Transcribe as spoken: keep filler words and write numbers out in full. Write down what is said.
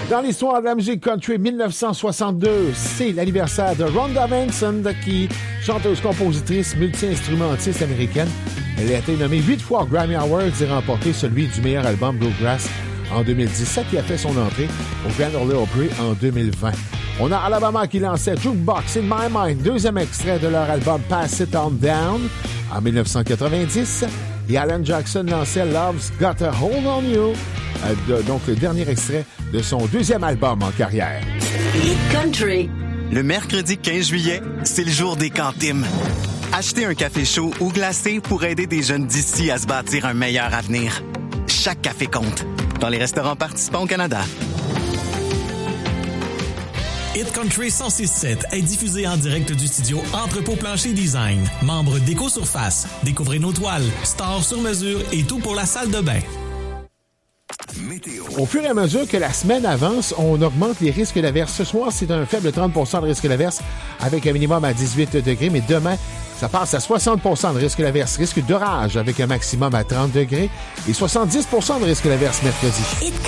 Dans l'histoire de la musique country, dix-neuf cent soixante-deux, c'est l'anniversaire de Rhonda Vincent, qui chanteuse, compositrice, multi-instrumentiste américaine. Elle a été nommée huit fois aux Grammy Awards et remporté celui du meilleur album Bluegrass en deux mille dix-sept, qui a fait son entrée au Grand Ole Opry en deux mille vingt. On a Alabama qui lançait Jukebox in My Mind, deuxième extrait de leur album Pass It On Down en dix-neuf cent quatre-vingt-dix. Et Alan Jackson lançait Love's Got a Hold on You, euh, de, donc le dernier extrait de son deuxième album en carrière. Hit Country. Le mercredi quinze juillet, c'est le jour des cantines. Achetez un café chaud ou glacé pour aider des jeunes d'ici à se bâtir un meilleur avenir. Chaque café compte. Dans les restaurants participants au Canada. Hit Country cent six sept est diffusé en direct du studio Entrepôt Plancher Design. Membre d'Éco-Surface. Découvrez nos toiles, stores sur mesure et tout pour la salle de bain. Météo. Au fur et à mesure que la semaine avance, on augmente les risques d'averse. Ce soir, c'est un faible trente pour cent de risque d'averse avec un minimum à dix-huit degrés, mais demain, ça passe à soixante pour cent de risque d'averse, risque d'orage avec un maximum à trente degrés et soixante-dix pour cent de risque d'averse mercredi.